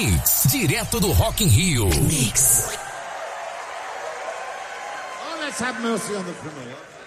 Mix, direto do Rock in Rio. Mix. Oh, let's have mercy on the criminal.